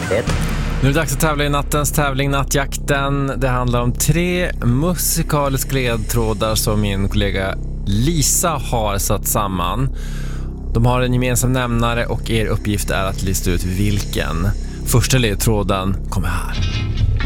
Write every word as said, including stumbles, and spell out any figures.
ett. Nu är det dags att tävla i nattens tävling Nattjakten. Det handlar om tre musikaliska ledtrådar som min kollega Lisa har satt samman. De har en gemensam nämnare och er uppgift är att lista ut vilken. Första ledtråden kommer här.